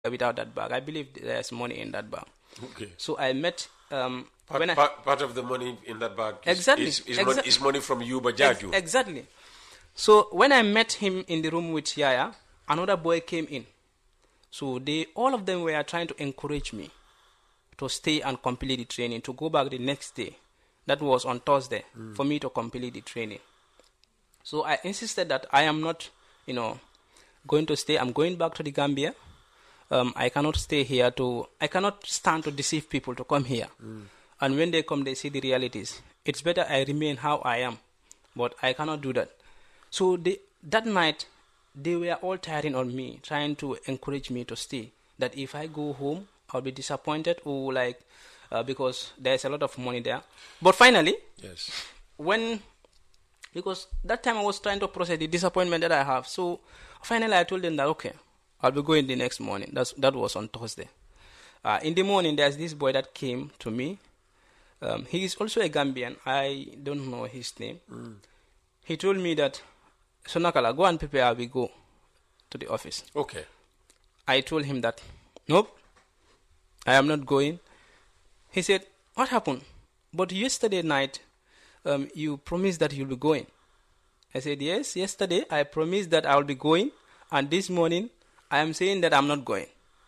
without that bag. I believe there's money in that bag. Okay. So I met Part of the money in that bag is money from you, Bajaju. Exactly. So when I met him in the room with Yaya, another boy came in. So all of them were trying to encourage me to stay and complete the training, to go back the next day. That was on Thursday, for me to complete the training. So I insisted that I am not, going to stay. I'm going back to the Gambia. I cannot stay here I cannot stand to deceive people to come here. And when they come, they see the realities. It's better I remain how I am. But I cannot do that. So that night, they were all tiring on me, trying to encourage me to stay. That if I go home, I'll be disappointed or because there's a lot of money there. But finally, yes, because that time I was trying to process the disappointment that I have. So finally I told them that, okay, I'll be going the next morning. That was on Thursday. In the morning, there's this boy that came to me. He is also a Gambian. I don't know his name. He told me that, Sonakala, go and prepare, we go to the office. Okay. I told him that, nope, I am not going. He said, what happened? But yesterday night, you promised that you'll be going. I said, yes, yesterday I promised that I'll be going, and this morning I am saying that I'm not going.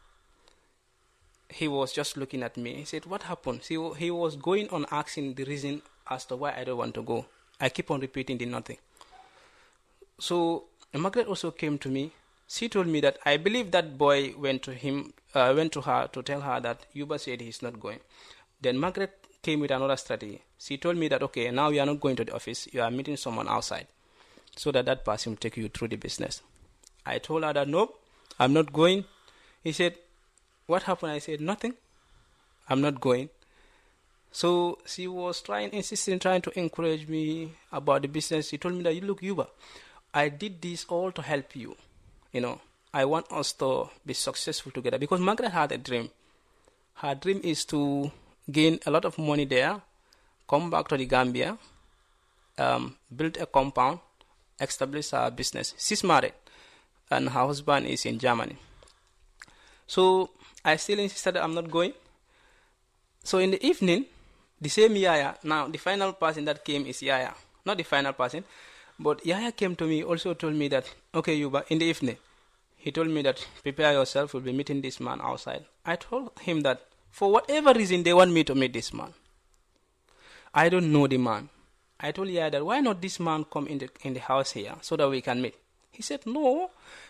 He was just looking at me. He said, what happened? He was going on asking the reason as to why I don't want to go. I keep on repeating the nothing. So Margaret also came to me. She told me that I believe that boy went to her to tell her that Yuba said he's not going. Then Margaret came with another strategy. She told me that, okay, now you are not going to the office. You are meeting someone outside so that person will take you through the business. I told her that, nope, I'm not going. He said, what happened? I said, nothing. I'm not going. So she was insisting, trying to encourage me about the business. She told me that, look, Yuba, I did this all to help you. I want us to be successful together. Because Margaret had a dream. Her dream is to gain a lot of money there, come back to the Gambia, build a compound, establish her business. She's married, and her husband is in Germany. So I still insisted that I'm not going. So in the evening, the same Yaya, now the final person that came is Yaya. Not the final person, but Yaya came to me, also told me that, okay, Yuba, in the evening, he told me that, prepare yourself, we'll be meeting this man outside. I told him that, for whatever reason they want me to meet this man. I don't know the man. I told Yaya that, why not this man come in the house here so that we can meet? He said, no,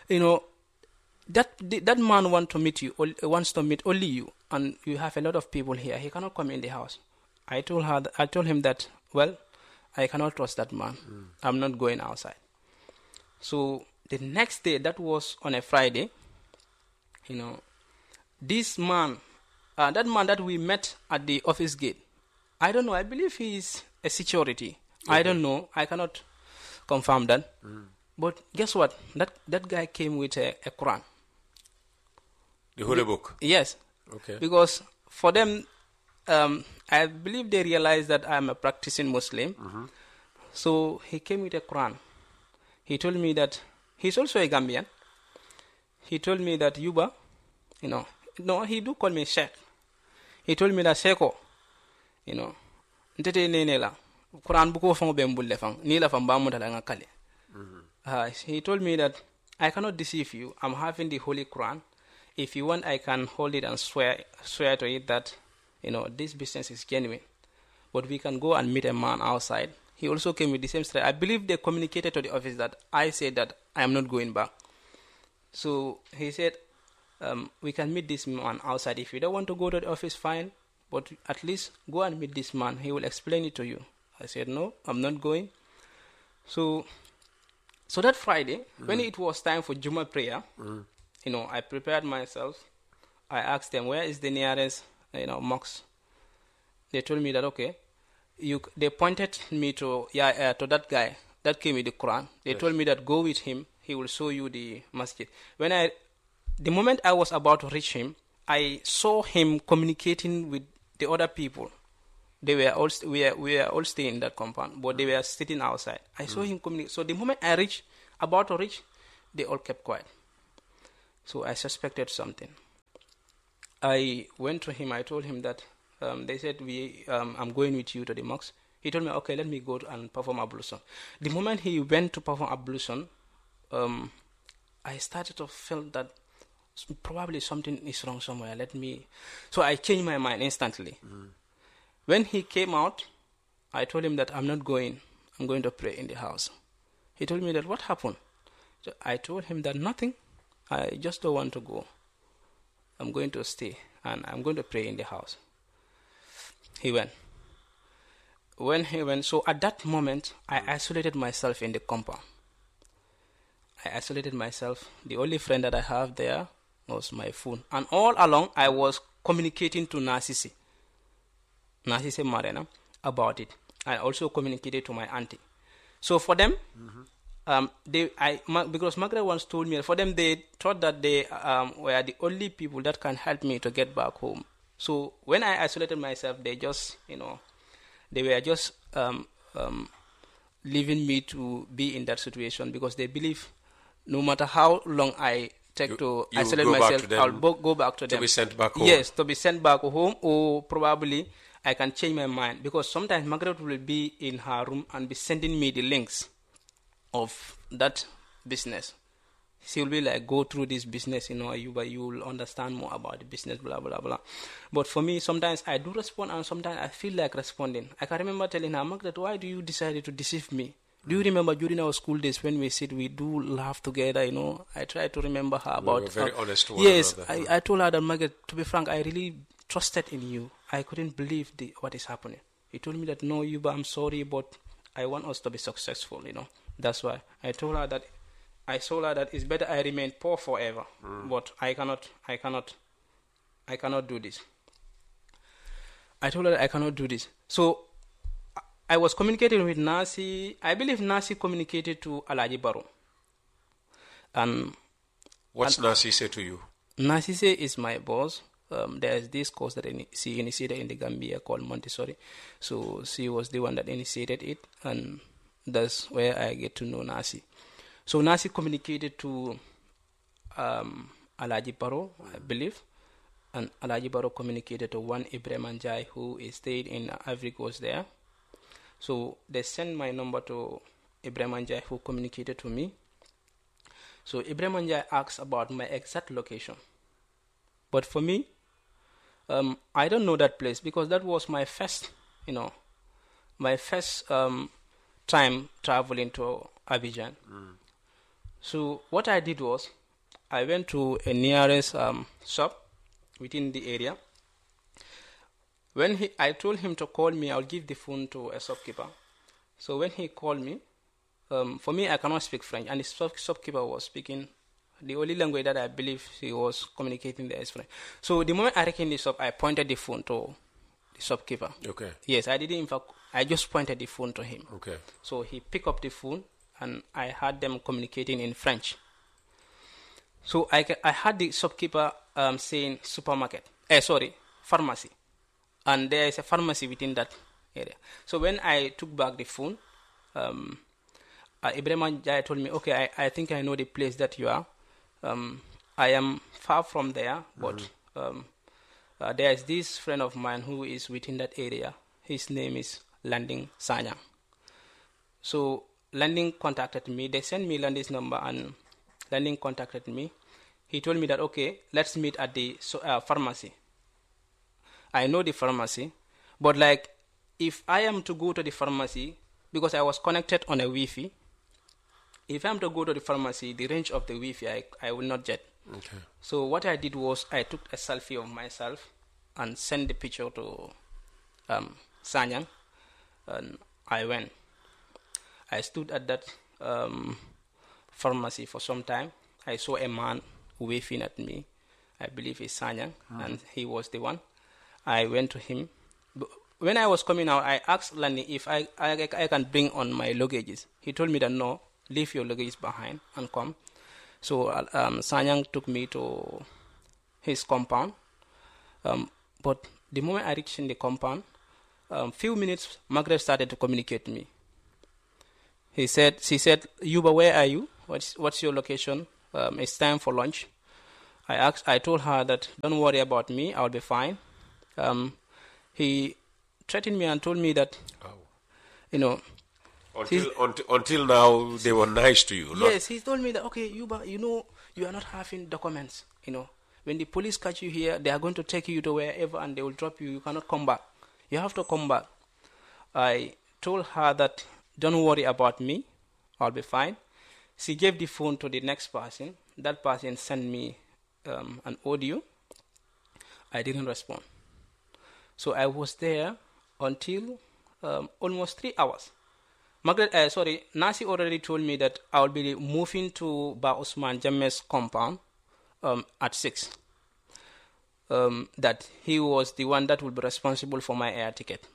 that man wants to meet only you, and you have a lot of people here. He cannot come in the house. I told him that, well, I cannot trust that man. I'm not going outside. So the next day, that was on a Friday, this man, that man that we met at the office gate, I don't know, I believe he is a security. Okay. I don't know, I cannot confirm that. But guess what? That guy came with a Quran. The Holy Book? Yes. Okay. Because for them, I believe they realized that I'm a practicing Muslim. So he came with a Quran. He told me that he's also a Gambian. He told me that, Yuba, no, he do call me Sheikh. He told me that, Sheikho, ntete nene la Quran buko fang bembulle fang ni la fang bamu dala ngakale. He told me that I cannot deceive you. I'm having the Holy Quran. If you want, I can hold it and swear to it that, this business is genuine. But we can go and meet a man outside. He also came with the same story. I believe they communicated to the office that I said that I am not going back. So he said, we can meet this man outside. If you don't want to go to the office, fine. But at least go and meet this man. He will explain it to you. I said, no, I'm not going. So that Friday, when it was time for Juma prayer, I prepared myself. I asked them, where is the nearest, mosque? They told me that, okay. They pointed me to that guy that came with the Quran. They told me that, go with him. He will show you the masjid. The moment I was about to reach him, I saw him communicating with the other people. We were all staying in that compound, but they were sitting outside. I saw him communicate. So the moment I about to reach, they all kept quiet. So I suspected something. I went to him. I told him that they said I'm going with you to the mosque. He told me, okay, let me go and perform ablution. The moment he went to perform ablution, I started to feel that probably something is wrong somewhere. So I changed my mind instantly. When he came out, I told him that I'm not going. I'm going to pray in the house. He told me that, what happened? So I told him that nothing. I just don't want to go. I'm going to stay and I'm going to pray in the house. He went. When he went, so at that moment, I isolated myself in the compound. I isolated myself. The only friend that I have there was my phone. And all along, I was communicating to Narcisse Marena about it. I also communicated to my auntie. So for them, because Margaret once told me, for them they thought that they were the only people that can help me to get back home. So when I isolated myself, they just, they were just leaving me to be in that situation because they believe no matter how long I take to isolate myself, I'll go back to them. To be sent back home. Yes, to be sent back home, or probably I can change my mind because sometimes Margaret will be in her room and be sending me the links of that business. She will be like, go through this business, you will understand more about the business, blah, blah, blah. But for me, sometimes I do respond and sometimes I feel like responding. I can remember telling her, Margaret, why do you decide to deceive me? Do you remember during our school days when we sit, we do laugh together, I try to remember her about... We were very honest to one Yes, another. I told her that, Margaret, to be frank, I really trusted in you. I couldn't believe what is happening. He told me that, no, Yuba, I'm sorry, but I want us to be successful, That's why I told her that it's better I remain poor forever, but I cannot do this. I told her that I cannot do this. So I was communicating with Nasi. I believe Nasi communicated to Alaji Baro. What's Nasi say to you? Nasi is my boss. There's this course that she initiated in the Gambia called Montessori. So she was the one that initiated it, and that's where I get to know Nasi. So Nasi communicated to Alaji Baro, I believe, and Alaji Baro communicated to one Ibrahim Anjai who stayed in Ivory Coast there. So they sent my number to Ibrahim Anjai who communicated to me. So Ibrahim Anjai asked about my exact location. But for me, I don't know that place because that was my first, time traveling to Abidjan. So what I did was, I went to a nearest shop within the area. When I told him to call me, I'll give the phone to a shopkeeper. So when he called me, for me, I cannot speak French, and the shopkeeper was speaking the only language that I believe he was communicating there is French. So the moment I reached the shop, I pointed the phone to the shopkeeper. Okay. Yes, I didn't. In fact, I just pointed the phone to him. Okay. So he picked up the phone, and I had them communicating in French. So I had the shopkeeper saying pharmacy. And there is a pharmacy within that area. So when I took back the phone, Ibrahim Jai told me, okay, I think I know the place that you are. I am far from there, but there is this friend of mine who is within that area. His name is Landing Sanyang. So Landing contacted me. They sent me Landing's number, and Landing contacted me. He told me that, okay, let's meet at the pharmacy. I know the pharmacy, but if I am to go to the pharmacy, because I was connected on a Wi-Fi, if I am to go to the pharmacy, the range of the Wi-Fi, I will not get. Okay. So what I did was I took a selfie of myself and sent the picture to Sanyang, and I went. I stood at that pharmacy for some time. I saw a man waving at me. I believe it's Sanyang, and he was the one. I went to him. When I was coming out, I asked Lani if I can bring on my luggages. He told me that no, leave your luggage behind and come. So Sanyang took me to his compound. But the moment I reached in the compound, few minutes, Margaret started to communicate to me. She said, Yuba, where are you? What's your location? It's time for lunch. I told her that don't worry about me, I'll be fine. He threatened me and told me that, Until now, they were nice to you. Yes, he told me that, okay, you are not having documents. When the police catch you here, they are going to take you to wherever and they will drop you. You cannot come back. You have to come back. I told her that don't worry about me, I'll be fine. She gave the phone to the next person. That person sent me an audio. I didn't respond. So I was there until almost 3 hours. Nasi already told me that I will be moving to Ba Usman Jamme's compound at 6. That he was the one that will be responsible for my air ticket.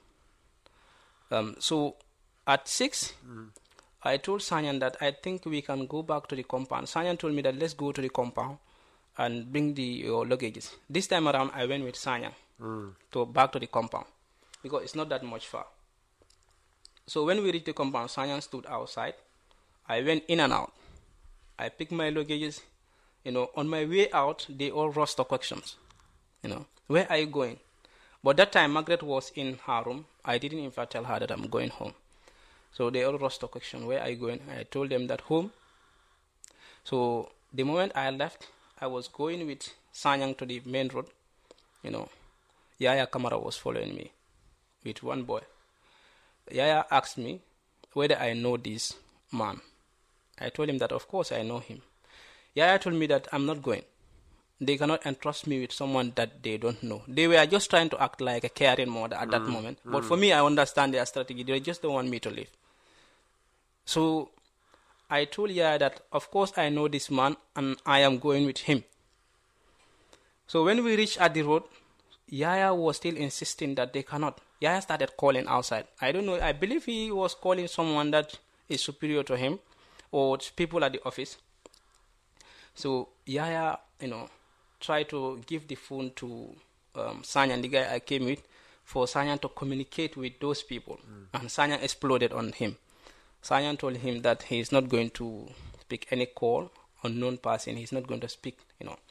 So at 6, I told Sanyan that I think we can go back to the compound. Sanyan told me that let's go to the compound and bring your luggages. This time around, I went with Sanyan back to the compound because it's not that much far. So when we reached the compound, Sanyan stood outside. I went in and out. I picked my luggages. On my way out, they all rushed to questions. Where are you going? But that time, Margaret was in her room. I didn't even tell her that I'm going home. So they all rushed to question, where are you going? I told them that home. So the moment I left, I was going with Sanyang to the main road. Yaya Kamara was following me with one boy. Yaya asked me whether I know this man. I told him that of course I know him. Yaya told me that I'm not going. They cannot entrust me with someone that they don't know. They were just trying to act like a caring mother at that moment. But for me, I understand their strategy. They just don't want me to leave. So I told Yaya that of course I know this man and I am going with him. So when we reached at the road, Yaya was still insisting that they cannot. Yaya started calling outside. I don't know. I believe he was calling someone that is superior to him or people at the office. So Yaya, tried to give the phone to Sanyan, the guy I came with, for Sanyan to communicate with those people. And Sanyan exploded on him. Sanyan told him that he is not going to pick any call, unknown person. He's not going to speak,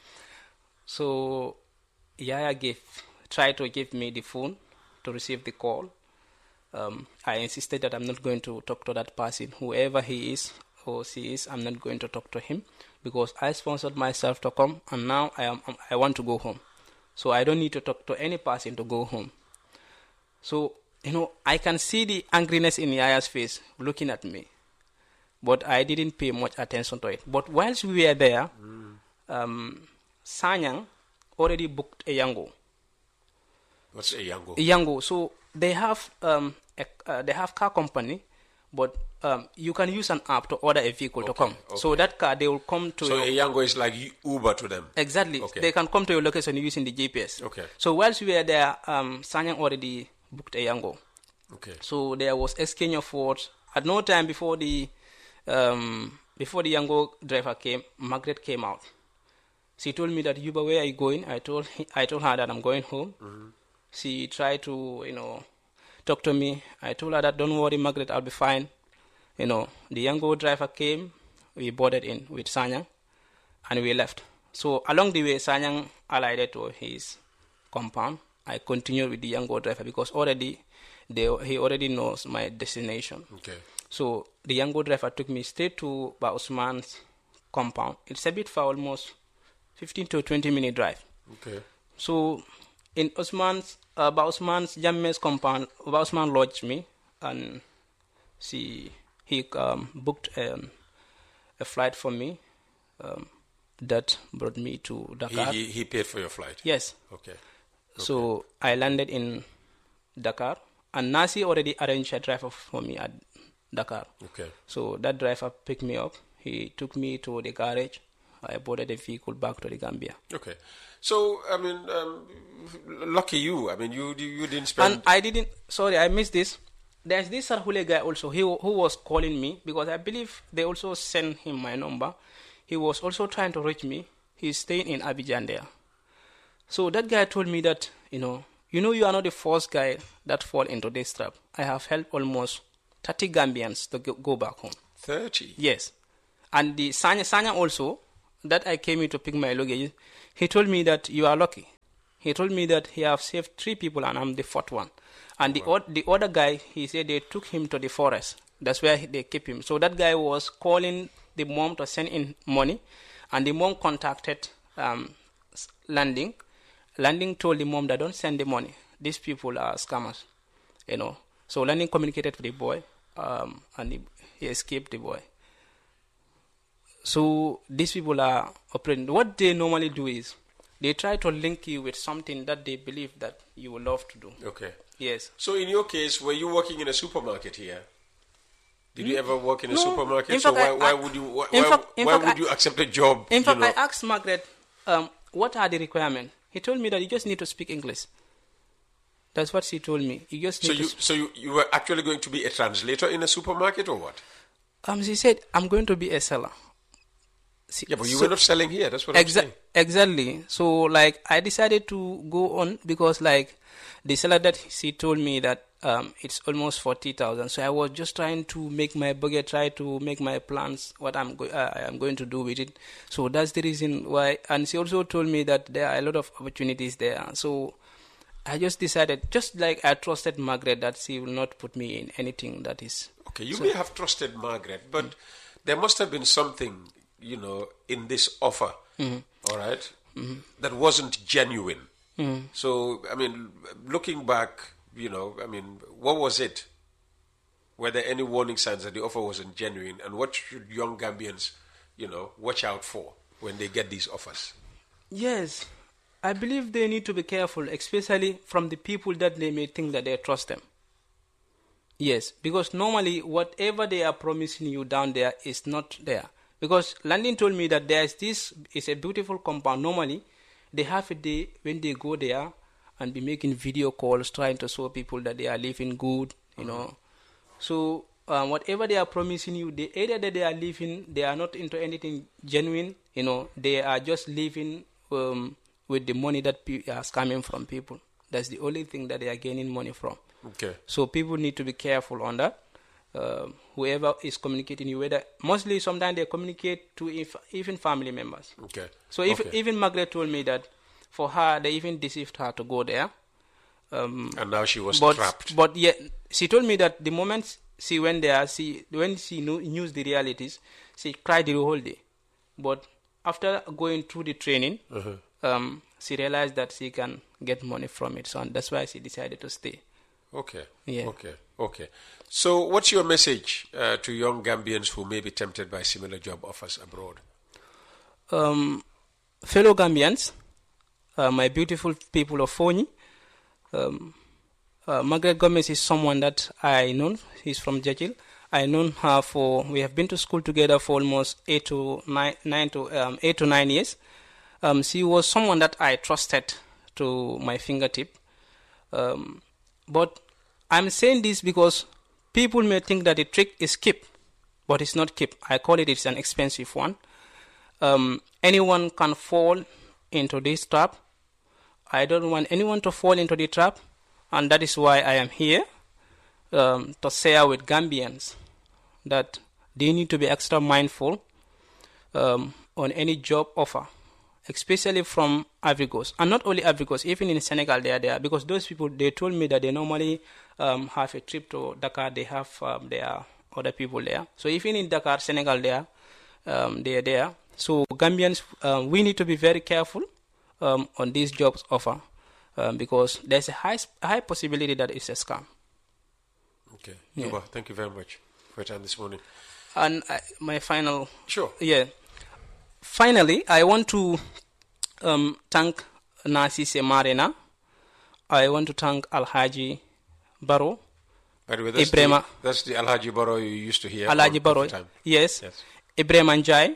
So Yaya tried to give me the phone to receive the call. I insisted that I'm not going to talk to that person, whoever he is or she is. I'm not going to talk to him because I sponsored myself to come, and now I want to go home. So I don't need to talk to any person to go home. So I can see the angriness in Yaya's face looking at me, but I didn't pay much attention to it. But whilst we were there, Sanyang already booked a Yango. What's a Yango? A Yango. So they have car company, but you can use an app to order a vehicle to come. Okay. So that car, they will come to. So a Yango is like Uber to them. Exactly. Okay. They can come to your location using the GPS. Okay. So whilst we were there, Sanyang already booked a Yango. Okay. So there was exchange of words. At no time before the Yango driver came, Margaret came out. She told me that, Yuba, where are you going? I told her that I'm going home. She tried to, talk to me. I told her that, don't worry, Margaret, I'll be fine. The Yango driver came. We boarded in with Sanyang, and we left. So along the way, Sanyang alighted to his compound. I continued with the Yango driver because he already knows my destination. Okay. So the Yango driver took me straight to Ba Usman's compound. It's a bit far, almost 15 to 20 minute drive. Okay. So in Ba Usman's Jamme's compound, Ba Usman lodged me, and he booked a flight for me that brought me to Dakar. He paid for your flight? Yes. Okay. So I landed in Dakar, and Nasi already arranged a driver for me at Dakar. Okay. So that driver picked me up. He took me to the garage. I boarded the vehicle back to the Gambia. Okay. So, I mean, lucky you. I mean, you didn't spend... And I didn't... Sorry, I missed this. There's this Sarhule guy also who was calling me because I believe they also sent him my number. He was also trying to reach me. He's staying in Abidjan there. So that guy told me that, you are not the first guy that fall into this trap. I have helped almost 30 Gambians to go back home. 30? Yes. And the Sanya also, that I came here to pick my luggage, he told me that you are lucky. He told me that he have saved 3 people and I'm the 4th one. And the other guy, he said they took him to the forest. That's where they keep him. So that guy was calling the mom to send in money, and the mom contacted Landing. Landing told the mom that don't send the money. These people are scammers, So Landing communicated with the boy, and he escaped the boy. So these people are operating. What they normally do is they try to link you with something that they believe that you will love to do. Okay. Yes. So in your case, were you working in a supermarket here? Did you ever work in a supermarket? So why would you accept a job? In fact, I asked Margaret, what are the requirements? He told me that you just need to speak English. That's what she told me. You just need so you were actually going to be a translator in a supermarket or what? She said, I'm going to be a seller. But you were not selling here. That's what I'm saying. Exactly. So, I decided to go on because, the seller that she told me that it's almost 40,000. So I was just trying to make my budget, try to make my plans, what I'm going to do with it. So that's the reason why. And she also told me that there are a lot of opportunities there. So I just decided, just like I trusted Margaret, that she will not put me in anything that is. Okay, you may have trusted Margaret, but there must have been something, in this offer, all right, that wasn't genuine. So, looking back, what was it? Were there any warning signs that the offer wasn't genuine? And what should young Gambians, watch out for when they get these offers? Yes, I believe they need to be careful, especially from the people that they may think that they trust them. Yes, because normally whatever they are promising you down there is not there. Because Landing told me that it's a beautiful compound. Normally, they have a day when they go there and be making video calls, trying to show people that they are living good, So whatever they are promising you, either that they are living, they are not into anything genuine, they are just living with the money that are coming from people. That's the only thing that they are gaining money from. Okay. So people need to be careful on that. Whoever is communicating you, mostly sometimes they communicate to even family members. Okay. So even Margaret told me that for her, they even deceived her to go there. And now she was trapped. But yeah, she told me that the moment she went there, when she knew the realities, she cried the whole day. But after going through the training, she realized that she can get money from it. So that's why she decided to stay. Okay. Yeah. Okay. So what's your message to young Gambians who may be tempted by similar job offers abroad? Fellow Gambians, my beautiful people of Fonyi, Margaret Gomez is someone that I know. She's from Jajil. I known her we have been to school together for almost 8 to 9 years. She was someone that I trusted to my fingertip. But I'm saying this because people may think that the trick is keep, but it's not keep. I call it's an expensive one. Anyone can fall into this trap. I don't want anyone to fall into the trap, and that is why I am here to share with Gambians that they need to be extra mindful on any job offer, especially from Africos. And not only Africos, even in Senegal they are there, because those people, they told me that they normally have a trip to Dakar, they have their other people there. So even in Dakar, Senegal, they are there. So Gambians, we need to be very careful on these jobs offer because there's a high possibility that it's a scam. Okay. Yuba, thank you very much for your time this morning. And my final... Sure. Yeah. Finally, I want to thank Nasise Marina. I want to thank Alhaji Baro. By the way, that's the Alhaji Baro you used to hear. Alhaji Baro, yes. Ibrahim Anjay,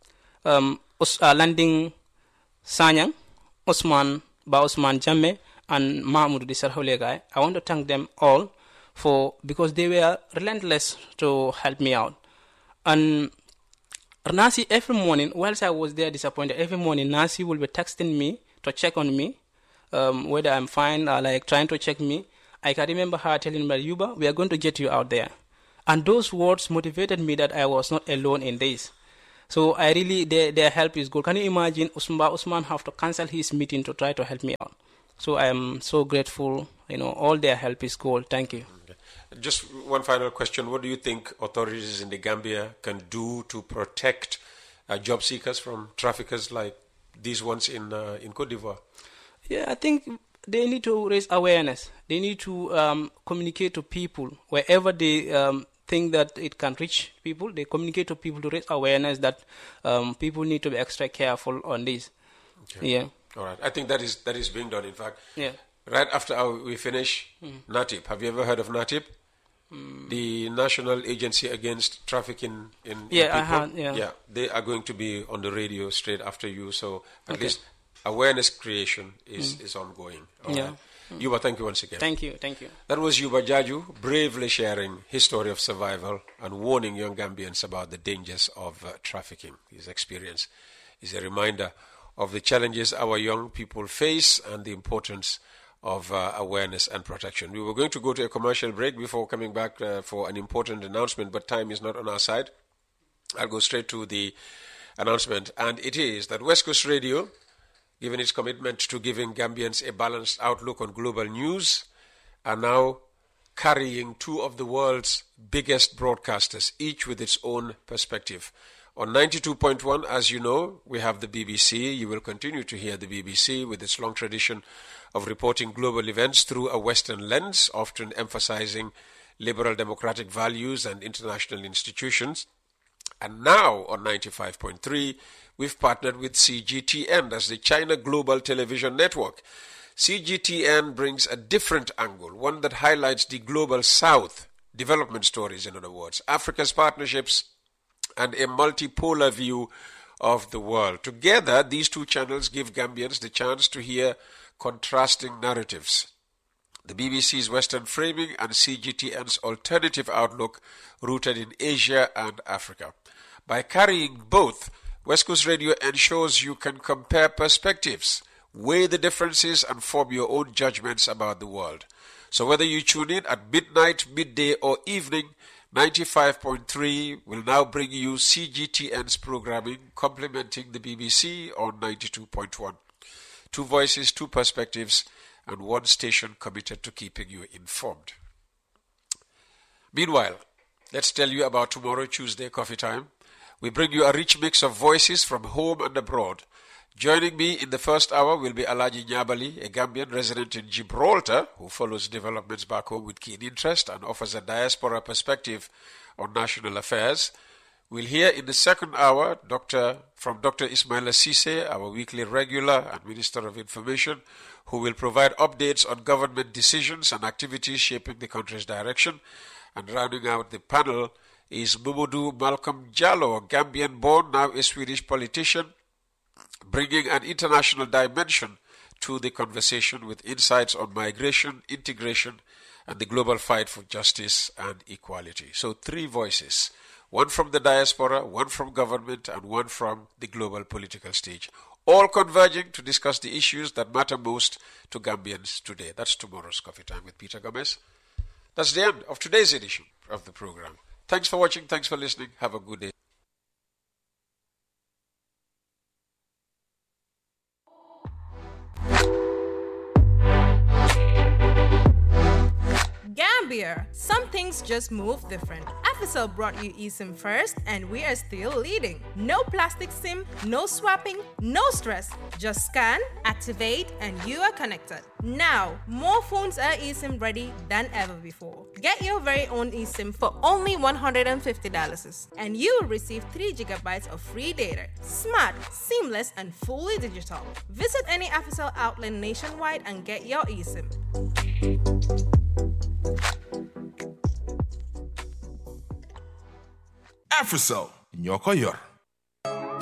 Landing Sanyang, Osman Jamme, and Mahmoud Disarholegai. I want to thank them all because they were relentless to help me out. And Nasi, every morning, whilst I was there disappointed, every morning Nasi will be texting me to check on me, whether I'm fine, or trying to check me. I can remember her telling me, Yuba, we are going to get you out there. And those words motivated me that I was not alone in this. So I really, their help is good. Can you imagine Usman have to cancel his meeting to try to help me out? So I am so grateful. All their help is gold. Thank you. Okay. Just one final question. What do you think authorities in the Gambia can do to protect job seekers from traffickers like these ones in Cote d'Ivoire? Yeah, I think they need to raise awareness. They need to communicate to people wherever they think that it can reach people. They communicate to people to raise awareness that people need to be extra careful on this. Okay. Yeah. All right. I think that is being done. In fact, Yeah. Right after we finish, NATIP. Have you ever heard of NATIP? The National Agency Against Trafficking in Yeah, People. I have. Yeah. They are going to be on the radio straight after you. So at Okay. least awareness creation is ongoing. All Yeah. right. Yuba, thank you once again. Thank you. That was Yuba Jaju, bravely sharing his story of survival and warning young Gambians about the dangers of trafficking. His experience is a reminder of the challenges our young people face and the importance of awareness and protection. We were going to go to a commercial break before coming back for an important announcement, but time is not on our side. I'll go straight to the announcement, and it is that West Coast Radio, given its commitment to giving Gambians a balanced outlook on global news, are now carrying two of the world's biggest broadcasters, each with its own perspective. On 92.1, as you know, we have the BBC. You will continue to hear the BBC with its long tradition of reporting global events through a Western lens, often emphasizing liberal democratic values and international institutions. And now on 95.3, we've partnered with CGTN as the China Global Television Network. CGTN brings a different angle, one that highlights the global south, development stories in other words, Africa's partnerships, and a multipolar view of the world. Together, these two channels give Gambians the chance to hear contrasting narratives. The BBC's Western framing and CGTN's alternative outlook rooted in Asia and Africa. By carrying both, West Coast Radio ensures you can compare perspectives, weigh the differences, and form your own judgments about the world. So whether you tune in at midnight, midday, or evening, 95.3 will now bring you CGTN's programming complementing the BBC on 92.1. Two voices, two perspectives, and one station committed to keeping you informed. Meanwhile, let's tell you about tomorrow, Tuesday, Coffee Time. We bring you a rich mix of voices from home and abroad. Joining me in the first hour will be Alaji Nyabali, a Gambian resident in Gibraltar who follows developments back home with keen interest and offers a diaspora perspective on national affairs. We'll hear in the second hour from Dr. Ismaila Cisse, our weekly regular and Minister of Information, who will provide updates on government decisions and activities shaping the country's direction. And rounding out the panel is Mamadou Malcolm Jallow, a Gambian-born, now a Swedish politician, bringing an international dimension to the conversation with insights on migration, integration, and the global fight for justice and equality. So 3 voices, one from the diaspora, one from government, and one from the global political stage, all converging to discuss the issues that matter most to Gambians today. That's tomorrow's Coffee Time with Peter Gomez. That's the end of today's edition of the program. Thanks for watching. Thanks for listening. Have a good day. Gambia, some things just move different. Africell brought you eSIM first, and we are still leading. No plastic SIM, no swapping, no stress. Just scan, activate, and you are connected. Now, more phones are eSIM ready than ever before. Get your very own eSIM for only $150, and you will receive 3 GB of free data. Smart, seamless, and fully digital. Visit any Africell outlet nationwide and get your eSIM. Africell, Nyoko Yor.